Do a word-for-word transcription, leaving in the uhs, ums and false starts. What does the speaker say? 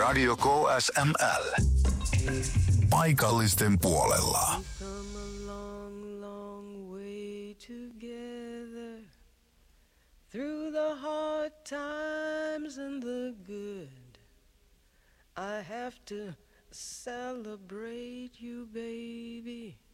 Radio K S M L. Paikallisten puolella. Come a long, long way together through the hard times and the good. I have to celebrate you, baby.